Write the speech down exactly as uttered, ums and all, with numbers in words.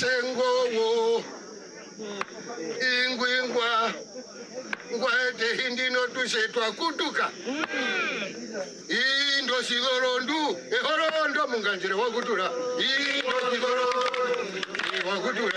sengowo ingwingwa ngwete hindino tushetwa kutuka indo sigorondu ehorondo munganjire wakutura indo sigorondu wakutura